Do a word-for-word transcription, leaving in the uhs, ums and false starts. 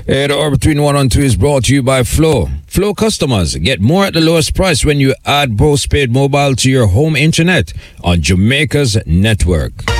Hey, the Hour Between one and two is brought to you by Flow. Flow customers get more at the lowest price when you add postpaid mobile to your home internet on Jamaica's network.